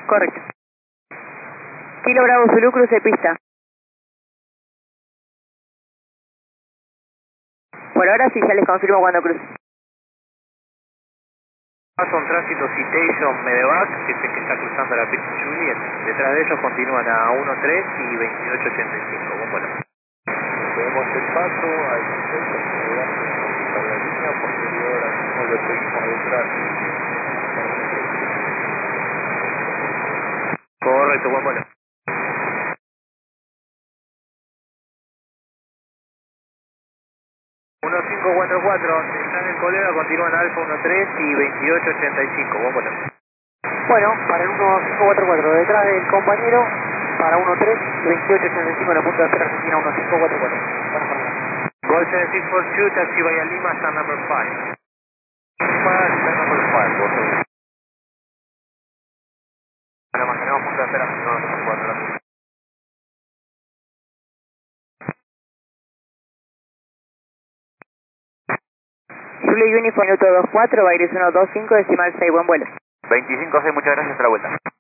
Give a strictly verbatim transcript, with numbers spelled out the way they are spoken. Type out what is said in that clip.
Correcto. Kilo Bravo Zulu, cruce pista. Por ahora sí, ya les confirmo cuando cruce. Paso un tránsito Citation Medevac, que es el que está cruzando la pista Juliet. Detrás de ellos continúan a uno tres y veintiocho ochenta y cinco. Buen vuelo. Tenemos el paso al Citation Medevac para la línea posterior, al mismo lo seguimos detrás. Correcto, buen vuelo. uno cinco cuatro cuatro, detrás del colega continúan Alfa uno tres y veintiocho ochenta y cinco. Buen vuelo. Bueno, para el uno cinco cuatro cuatro, detrás del compañero, para uno tres, veintiocho ochenta y cinco en la punta de espera Argentina uno cinco cuatro cuatro. Buenas jornadas. Gol seven six four two, taxi via Lima, stand number five. Lima, stand number five, por favor. Bueno, mantenemos punto de espera Argentina uno cinco cuatro cuatro. Julie Uniform, minuto dos cuatro, Baires uno dos cinco, decimal seis, buen vuelo. veinticinco seis, muchas gracias, hasta la vuelta.